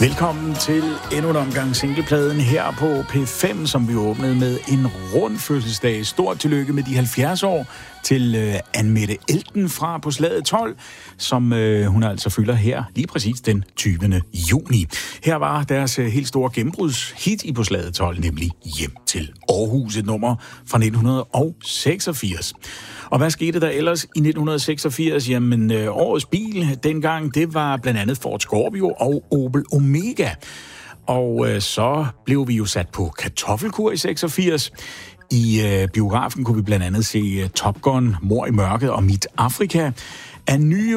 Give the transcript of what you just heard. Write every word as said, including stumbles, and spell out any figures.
Velkommen til endnu en omgang singlepladen her på P fem, som vi åbnede med en rund fødselsdag. Stort tillykke med de halvfjerds år til øh, Annemette Elten fra På Slaget tolv, som øh, hun altså fylder her lige præcis den tyvende juni. Her var deres øh, helt store gennembrudshit i På Slaget tolv, nemlig Hjem til Aarhus, et nummer fra nitten seksogfirs. Og hvad skete der ellers i nitten seksogfirs? Jamen, øh, årets bil dengang, det var blandt andet Ford Scorpio og Opel Omega. Og øh, så blev vi jo sat på kartoffelkur i seksogfirs. I øh, biografen kunne vi blandt andet se uh, Top Gun, Mord i mørket og Mit Afrika. Af nye